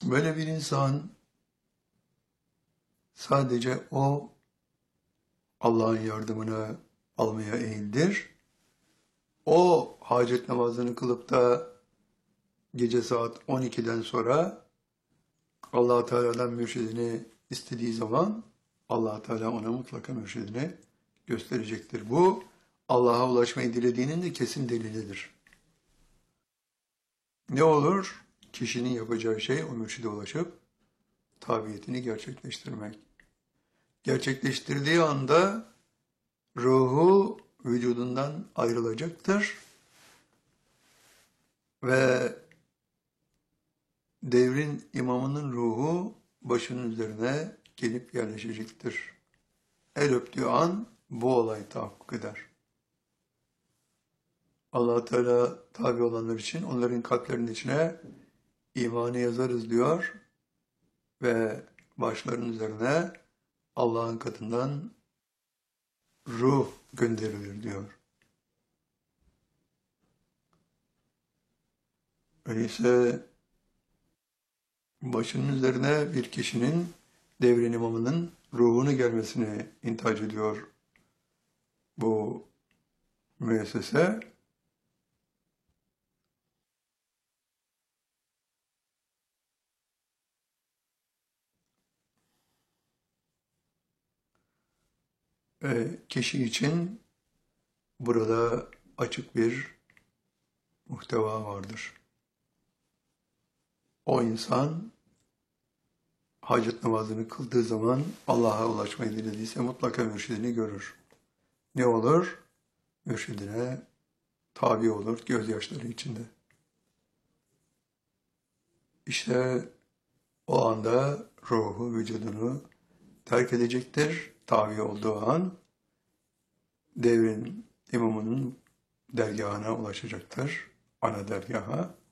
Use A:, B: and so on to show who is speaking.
A: Böyle bir insan sadece o Allah'ın yardımını almaya eğildir. O hacet namazını kılıp da gece saat 12'den sonra Allah Teala'dan mürşidini istediği zaman Allah Teala ona mutlaka mürşidini gösterecektir. Bu Allah'a ulaşmayı dilediğinin de kesin delilidir. Ne olur? Kişinin yapacağı şey o mürşide ulaşıp tabiyetini gerçekleştirmek. Gerçekleştirdiği anda ruhu vücudundan ayrılacaktır ve devrin imamının ruhu başının üzerine gelip yerleşecektir. El öptüğü an bu olay tahakkuk eder. Allah Teala tabi olanlar için onların kalplerinin içine imanı yazarız diyor ve başların üzerine Allah'ın katından ruh gönderilir diyor. Öyleyse başının üzerine bir kişinin devrin imamının ruhunu gelmesini intihac ediyor bu müessese. Kişi için burada açık bir muhteva vardır. O insan hacet namazını kıldığı zaman Allah'a ulaşmayı dilediyse mutlaka mürşidini görür. Ne olur? Mürşidine tabi olur gözyaşları içinde. İşte o anda ruhu, vücudunu terk edecektir. Tabi olduğu an devrin imamının dergahına ulaşacaktır. Ana dergaha.